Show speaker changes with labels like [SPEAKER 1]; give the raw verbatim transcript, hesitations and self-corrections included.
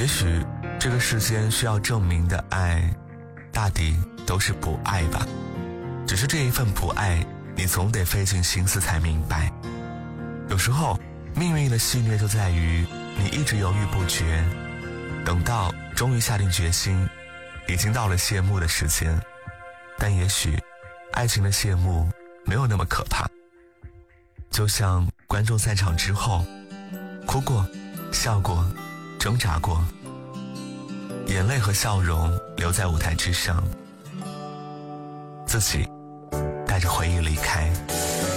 [SPEAKER 1] 也许这个世间需要证明的爱，大抵都是不爱吧。只是这一份不爱，你总得费尽心思才明白。有时候命运的戏谑就在于你一直犹豫不决，等到终于下定决心，已经到了谢幕的时间。但也许爱情的谢幕没有那么可怕，就像观众散场之后，哭过，笑过，挣扎过，眼泪和笑容留在舞台之上，自己带着回忆离开。